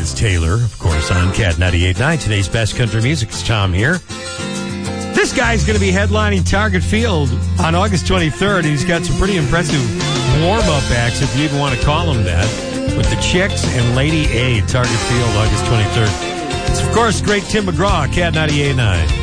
Lawrence Taylor, of course, on Cat 98.9. Today's best country music. It's Tom here. This guy's going to be headlining Target Field on August 23rd. He's got some pretty impressive warm-up acts, if you even want to call them that, with the Chicks and Lady A, Target Field, August 23rd. It's, of course, great Tim McGraw, Cat 98.9.